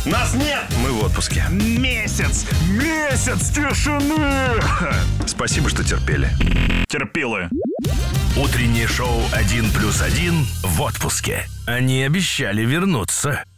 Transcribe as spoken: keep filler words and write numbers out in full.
Нас нет! Мы в отпуске. Месяц! Месяц тишины! Спасибо, что терпели. Терпилы. Утреннее шоу «один плюс один» в отпуске. Они обещали вернуться.